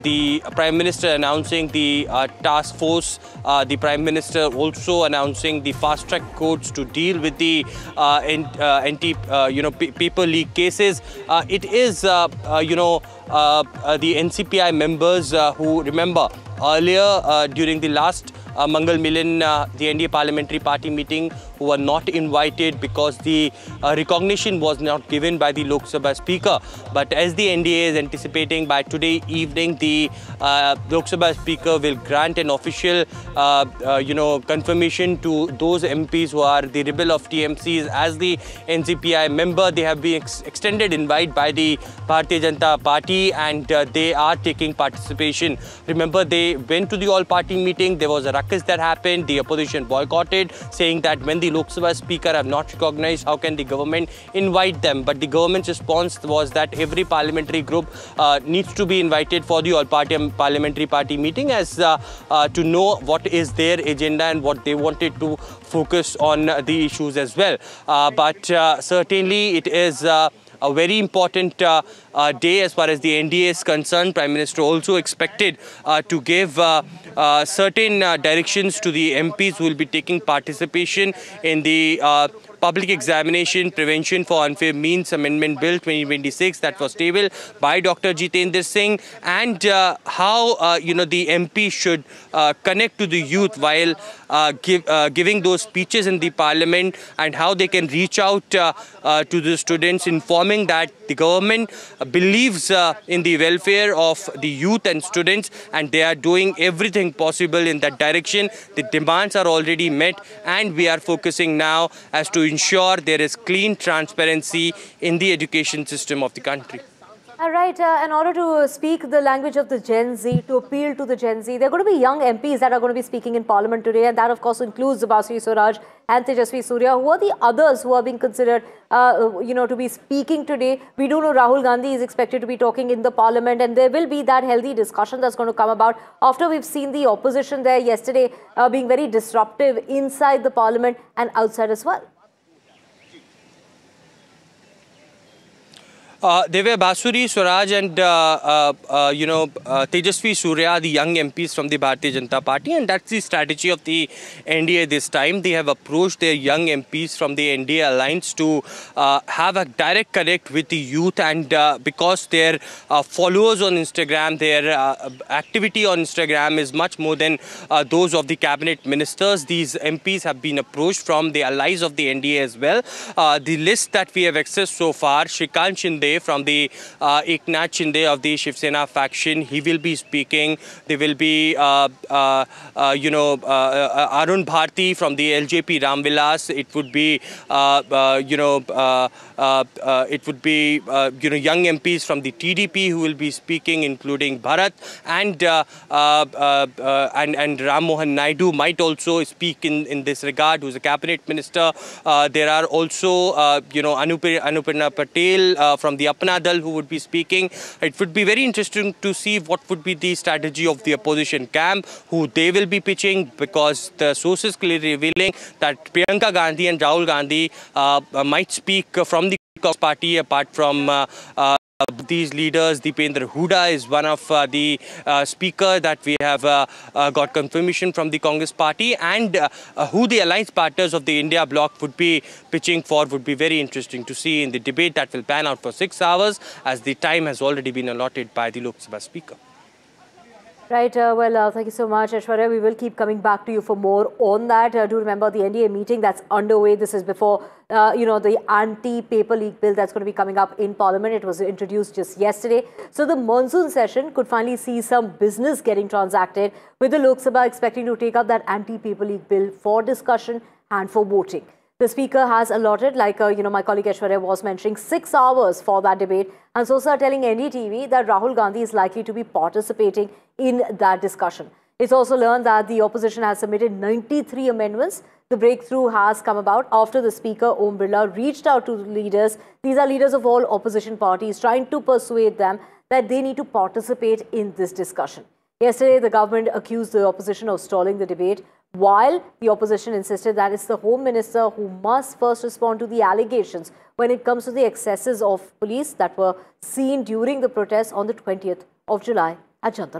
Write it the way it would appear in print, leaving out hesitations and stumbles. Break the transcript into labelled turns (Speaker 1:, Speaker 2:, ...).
Speaker 1: the Prime Minister announcing the task force, the Prime Minister also announcing the fast-track courts to deal with the paper leak cases. It is, the NCPI members who remember earlier during the last Mangal Milan, the NDA Parliamentary Party meeting, who were not invited because the recognition was not given by the Lok Sabha Speaker. But as the NDA is anticipating, by today evening, the Lok Sabha Speaker will grant an official, confirmation to those MPs who are the rebel of TMCs as the NCPI member. They have been extended invite by the Bharatiya Janata Party, and they are taking participation. Remember, they went to the all-party meeting. There was a ruckus that happened. The opposition boycotted, saying that when the Lok Sabha Speaker have not recognized, how can the government invite them? But the government's response was that every parliamentary group needs to be invited for the all-party parliamentary party meeting as to know what is their agenda and what they wanted to focus on the issues as well. But certainly it is a very important day as far as the NDA is concerned. Prime Minister also expected to give certain directions to the MPs who will be taking participation in the Public Examination Prevention for Unfair Means Amendment Bill 2026 that was tabled by Dr. Jitendra Singh, and how the MP should connect to the youth while giving those speeches in the Parliament, and how they can reach out to the students, informing that the government believes in the welfare of the youth and students, and they are doing everything possible in that direction. The demands are already met, and we are focusing now as to ensure there is clean transparency in the education system of the country.
Speaker 2: All right, in order to speak the language of the Gen Z, to appeal to the Gen Z, there are going to be young MPs that are going to be speaking in Parliament today, and that of course includes Debashree Swaraj and Tejasvi Surya. Who are the others who are being considered, to be speaking today? We do know Rahul Gandhi is expected to be talking in the Parliament, and there will be that healthy discussion that's going to come about after we've seen the opposition there yesterday being very disruptive inside the Parliament and outside as well.
Speaker 1: They were Debashree Swaraj and Tejasvi Surya, the young MPs from the Bharatiya Janata Party, and that's the strategy of the NDA this time. They have approached their young MPs from the NDA alliance to have a direct connect with the youth, and because their followers on Instagram, their activity on Instagram is much more than those of the cabinet ministers. These MPs have been approached from the allies of the NDA as well. The list that we have accessed so far: Shrikant Shinde from the Eknath Shinde of the Shiv Sena faction, he will be speaking. There will be Arun Bharti from the LJP Ramvilas. It would be young MPs from the TDP who will be speaking, including Bharat, and Ram Mohan Naidu might also speak in this regard, who's a cabinet minister. There are also Anuparna Patel from the Apna Dal who would be speaking. It would be very interesting to see what would be the strategy of the opposition camp, who they will be pitching, because the sources clearly revealing that Priyanka Gandhi and Rahul Gandhi might speak from the Congress party. Apart from these leaders, Deependra Hooda is one of the speaker that we have got confirmation from the Congress party, and who the alliance partners of the India bloc would be pitching for would be very interesting to see in the debate that will pan out for 6 hours, as the time has already been allotted by the Lok Sabha Speaker.
Speaker 2: Right. Thank you so much, Aishwarya. We will keep coming back to you for more on that. Do remember the NDA meeting that's underway. This is before, the anti-paper leak bill that's going to be coming up in Parliament. It was introduced just yesterday. So the monsoon session could finally see some business getting transacted, with the Lok Sabha expecting to take up that anti-paper leak bill for discussion and for voting. The Speaker has allotted, like my colleague Aishwarya was mentioning, 6 hours for that debate. And sources are telling NDTV that Rahul Gandhi is likely to be participating in that discussion. It's also learned that the opposition has submitted 93 amendments. The breakthrough has come about after the Speaker, Om Birla, reached out to the leaders. These are leaders of all opposition parties, trying to persuade them that they need to participate in this discussion. Yesterday, the government accused the opposition of stalling the debate, while the opposition insisted that it's the Home Minister who must first respond to the allegations when it comes to the excesses of police that were seen during the protests on the 20th of July. at Jantar.